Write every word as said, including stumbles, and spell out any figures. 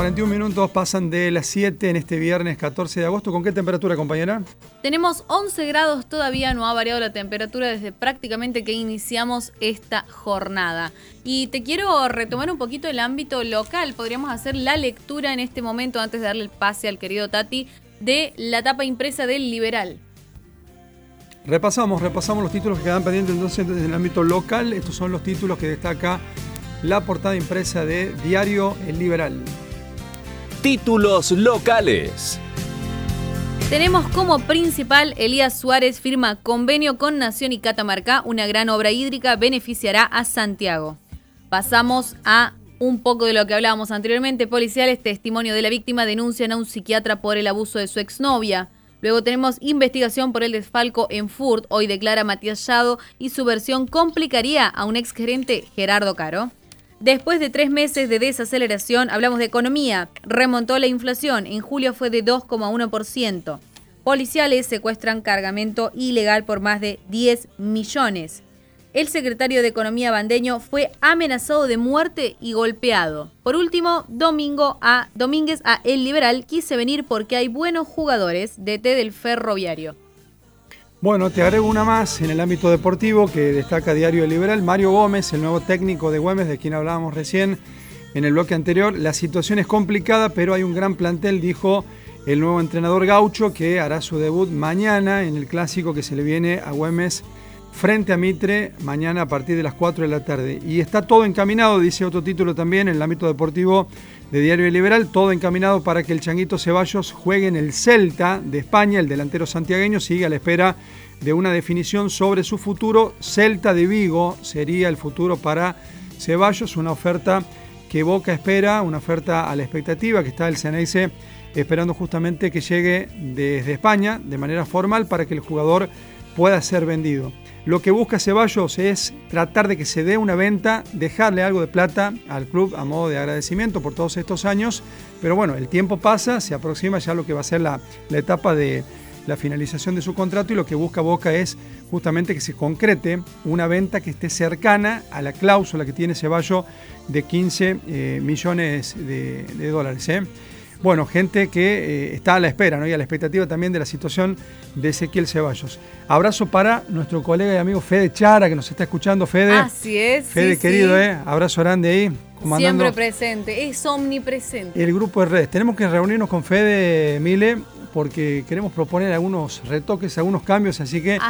cuarenta y un minutos pasan de las siete en este viernes catorce de agosto. ¿Con qué temperatura, compañera? Tenemos once grados, todavía no ha variado la temperatura desde prácticamente que iniciamos esta jornada. Y te quiero retomar un poquito el ámbito local. Podríamos hacer la lectura en este momento, antes de darle el pase al querido Tati, de la tapa impresa del Liberal. Repasamos, repasamos los títulos que quedan pendientes entonces desde el ámbito local. Estos son los títulos que destaca la portada impresa de Diario El Liberal. Títulos locales. Tenemos como principal: Elías Suárez firma convenio con Nación y Catamarca. Una gran obra hídrica beneficiará a Santiago. Pasamos a un poco de lo que hablábamos anteriormente. Policiales, testimonio de la víctima, denuncian a un psiquiatra por el abuso de su exnovia. Luego tenemos investigación por el desfalco en Furt. Hoy declara Matías Yado y su versión complicaría a un exgerente, Gerardo Caro. Después de tres meses de desaceleración, hablamos de economía. Remontó la inflación. En julio fue de dos coma uno por ciento. Policiales secuestran cargamento ilegal por más de diez millones. El secretario de Economía bandeño fue amenazado de muerte y golpeado. Por último, Domingo a Domínguez a El Liberal: quise venir porque hay buenos jugadores, D T del Ferroviario. Bueno, te agrego una más en el ámbito deportivo que destaca Diario El Liberal. Mario Gómez, el nuevo técnico de Güemes, de quien hablábamos recién en el bloque anterior. La situación es complicada, pero hay un gran plantel, dijo el nuevo entrenador gaucho, que hará su debut mañana en el clásico que se le viene a Güemes frente a Mitre, mañana a partir de las cuatro de la tarde. Y está todo encaminado, dice otro título también en el ámbito deportivo de Diario El Liberal, todo encaminado para que el Changuito Ceballos juegue en el Celta de España. El delantero santiagueño sigue a la espera de una definición sobre su futuro. Celta de Vigo sería el futuro para Ceballos, una oferta que Boca espera, una oferta a la expectativa, que está el Ceneice esperando justamente que llegue desde España de manera formal para que el jugador pueda ser vendido. Lo que busca Ceballos es tratar de que se dé una venta, dejarle algo de plata al club a modo de agradecimiento por todos estos años, pero bueno, el tiempo pasa, se aproxima ya lo que va a ser la, la etapa de la finalización de su contrato, y lo que busca Boca es justamente que se concrete una venta que esté cercana a la cláusula que tiene Ceballos de quince eh, millones de, de dólares, ¿eh? Bueno, gente que eh, está a la espera, ¿no? Y a la expectativa también de la situación de Ezequiel Ceballos. Abrazo para nuestro colega y amigo Fede Chara, que nos está escuchando. Fede. Así es. Fede, sí, querido, sí. ¿eh? Abrazo grande ahí. Comandando Siempre presente, es omnipresente. el grupo de redes. Tenemos que reunirnos con Fede, Mile, porque queremos proponer algunos retoques, algunos cambios, así que